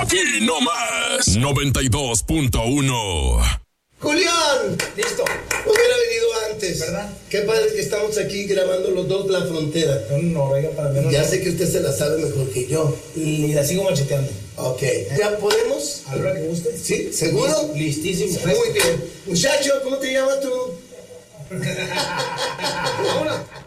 Aquí no más. 92.1. Julián, listo. Hubiera venido antes, ¿verdad? Qué padre que estamos aquí grabando los dos La Frontera. No, venga, para verlo. Ya sé que usted se la sabe mejor que yo. Y la sigo macheteando. Ok, ¿ya podemos? A la hora que guste. ¿Sí? ¿Seguro? Listísimo. Muy bien. Muchacho, ¿cómo te llamas tú? Vámonos.